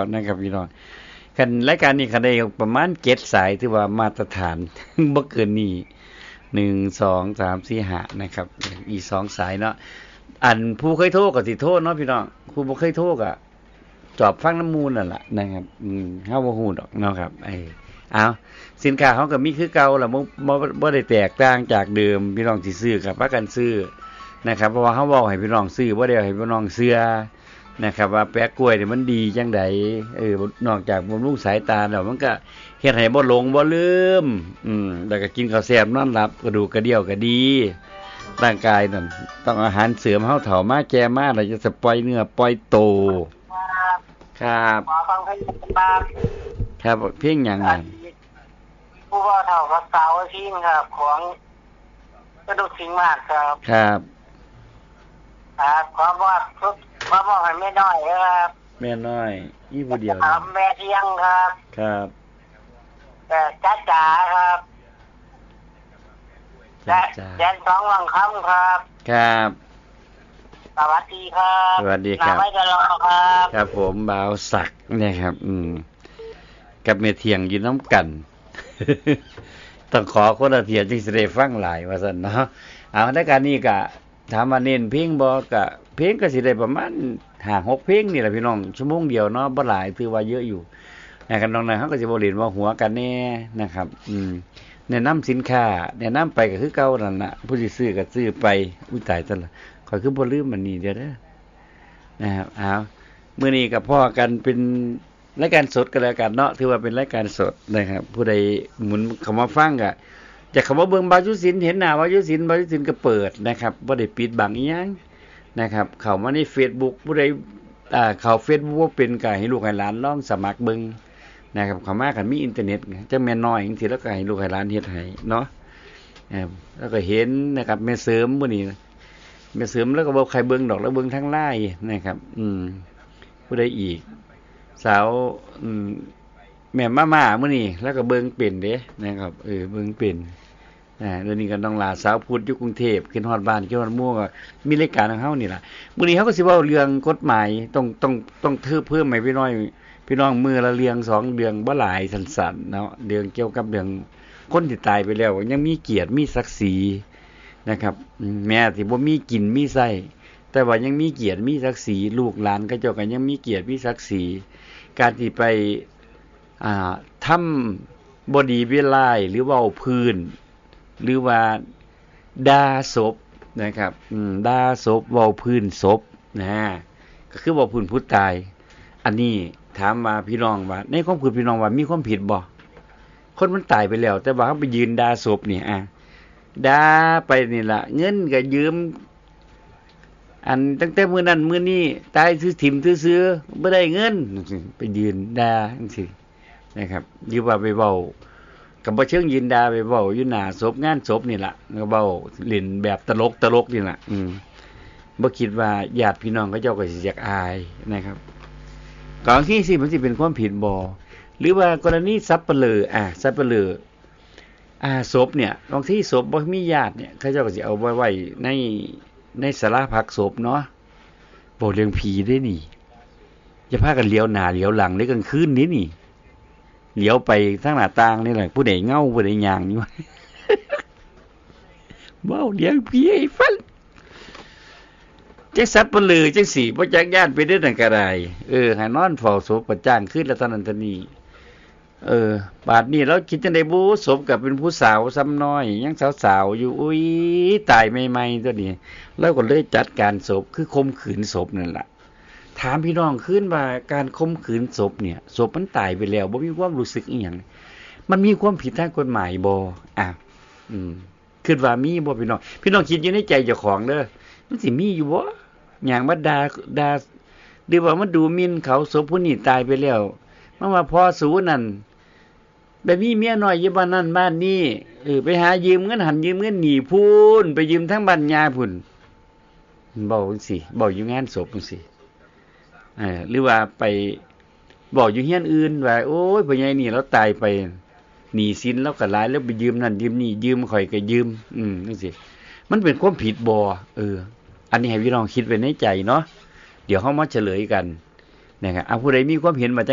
นะครับพี่น้องคันรายการนี้คันได้ประมาณ7สายถือว่ามาตรฐาน บ่เกินนี้1 2 3 4 5นะครับอีก2สายเนาะอันผู้เคยโทรก็สิโทรเนาะพี่น้องผู้บ่เคยโทรก็จอบฟังน้ำมูลนั่นล่ะนะครับเฮาบ่ฮู้ดอกเนาะครับเอาสินค้าเฮาก็มีคือเก่าล่ะบ่ได้แตกต่างจากเดิมพี่น้องสิซื้อก็พากันซื้อนะครับเพราะว่าเฮาเว้าให้พี่น้องซื้อบ่ได้ให้พี่น้องเชื่อนะครับว่าแปะกล้วยนี่มันดีจังไดนอกจากบำรุงสายตาแล้วมันก็เฮ็ดให้บ่หลงบ่ลืมแล้วก็กินข้าวแซ่บนอนหลับกระดูกกระเดี่ยวก็ดีร่างกายนั่นต้องอาหารเสริมเฮาเฒ่ามาแก่มาแล้วจะปล่อยเนื้อปล่อยโตครับขอฟังเพลงบ้างครับเพลงหยังนั่นผู้ว่าเฒ่ากับสาวทิ้งครับของกระดูกสิงห์มากครับครับขอบอกให้แม่น้อยครับแม่น้อยอีผู้เดียวแม่เที่ยงครับครับจ้าจ๋าครับแดนสองวังคำครับครับสวัสดีครับสวัสดีครับไม่จะรอครับครับผมบ่าวศักดิ์เนี่ยครับกับแม่เที่ยงอยู่น้ำกัน ต้องขอคนละเที่ยงจึงสิได้ฟังหลายว่าซั่นเนาะเอาในการนี้ก็ถามว่าเน้นเพลงบ่ก็เพลงก็สิได้ประมาณ5-6เพลงนี่แหละพี่น้องชั่วโมงเดียวเนาะบ่หลายถือว่าเยอะอยู่นะครับน้องๆเฮาก็สิบ่เล่นว่าหัวกันแน่นะครับแนะนำสินค้าแนะนำไปก็คือเก่านั่นน่ะผู้สิซื้อก็ซื้อไปอุ้ยตายซั่นล่ะข้อยคือบ่ลืมมันนี่เด้อนะครับเอามื้อนี้ก็พ้อกันเป็นรายการสดก็แล้วกันเนาะถือว่าเป็นรายการสดนะครับผู้ใดหมุนเข้ามาฟังก็จะเข้ามาเบิ่งบายุศิลป์เห็นหน้าบายุศิลป์ก็เปิดนะครับบ่ได้ปิดบังอีหยังนะครับเข้ามาใน Facebook ผู้ใดเข้า Facebook บ่เป็นก็ให้ลูกให้หลานลองสมัครเบิ่งนะครับเข้ามาคันมีอินเทอร์เน็ตจังแม่นน้อยจังซี่แล้วก็ให้ลูกให้หลานเฮ็ดให้เนาะแล้วก็เห็นนะครับแม่เสริมมื้อนี้แม่เสริมแล้วก็บ่ใครเบิ่งดอกแล้วเบิ่งทาง LINE นะครับผู้ใดอีกสาวแม่ม่ามื้อนี้แล้วก็เบิ่งเป็นเด้นะครับเบิ่งเป็นเดี๋ยวนี้ก็ต้องลาสาวพุทธอยู่กรุงเทพขึ้นฮอดบ้านขึ้นฮอดหมู่ก็มีรายการของเฮานี่ล่ะมื้อนี้เฮาก็สิเว้าเรื่องกฎหมายต้องเพิ่มให้พี่น้องมือละเรื่อง2เรื่องบ่หลายสั้นๆเนาะเรื่องเกี่ยวกับเรื่องคนที่ตายไปแล้วยังมีเกียรติมีศักดิ์ศรีนะครับแม้สิบ่มีกินมีไส้แต่ว่ายังมีเกียรติมีศักดิ์ศรีลูกหลานเขาเจ้าก็ยังมีเกียรติมีศักดิ์ศรีการที่ไปทำบ่ดีเวลาหรือเว้าพื้นหรือว่าด่าศพนะครับด่าศพเว้าพื้นศพนะก็คือเว้าพื้นผู้ตายอันนี้ถามว่าพี่น้องว่าในความคิดพี่น้องว่ามีความผิดบ่คนมันตายไปแล้วแต่ว่าเขาไปยืนด่าศพนี่ด่าไปนี่ล่ะเงินก็ยืมอันตั้งแต่มื้อนั้นมื้อนี้ตายซื้อถิ่มซื้อๆบ่ได้เงินไปยืนด่าจังซี่นะครับหรือว่าไปเว้าก็บ่เชิงยืนด่าไปเว้าอยู่หน้าศพงานศพนี่ล่ะก็เว้าเล่นแบบตลกนี่ล่ะบ่คิดว่าญาติพี่น้องเขาเจ้าก็สิอยากอายนะครับก่อนที่สิมันสิเป็นความผิดบ่หรือว่ากรณีสัปเหร่อสัปเหร่อศพเนี่ยบางทีศพบ่มีญาติเนี่ยเขาเจ้าก็สิเอาไว้ในศาลาพักศพเนาะบ่เรื่องผีเด้นี่อย่าพากันเลี้ยวหน้าเลี้ยวหลังในกลางคืนนี้นี่เลี้ยวไปทางหน้าต่างนี่แหละผู้ใดเงาผู้ใดย่างนี่ว่าเว้าเลี้ยงผีให้ฟังจักสัปเหร่อจังสิบ่จักญาติไปเด้อนั่นก็ได้ให้นอนเฝ้าศพประจ้างคืนละเท่านั้นเท่านี้บาดนี้เราคิดจังได๋บ่ศพก็เป็นผู้สาวซ้ำน้อยยังสาวๆอยู่อุ้ยตายใหม่ๆตัวนี้แล้วก็เลยจัดการศพคือข่มขืนศพนั่นล่ะถามพี่น้องคืนว่าการข่มขืนศพเนี่ยศพมันตายไปแล้วบ่มีความรู้สึกอีหยังมันมีความผิดทางกฎหมายบ่คิดว่ามีบ่พี่น้องคิดอยู่ในใจเจ้าของเด้อมันสิมีอยู่บ่หยังมาด่าหรือว่ามันดูหมิ่นเขาศพผู้นี้ตายไปแล้วมันว่าพอสูนั่นแบบมีเมียน้อยอยู่บ้านนั้นบ้านนี้ไปหายืมเงินหันยืมเงินหนีพูนไปยืมทั้งบ้านยาพุ่นเว้าจังซี่เว้าอยู่งานศพจังซี่หรือว่าไปบอกอยู่เฮียนอื่นว่าโอ้ยพ่อใหญ่นี่เราตายไปหนี้สินเราก็หลายแล้วไปยืมนั่นยืมนี่ยืมข่อยก็ยืมจังซี่มันเป็นความผิดบ่อันนี้ให้พี่น้องคิดไว้ในใจเนาะเดี๋ยวเฮามาเฉลยกันนะครับผู้ใดมีความเห็นมา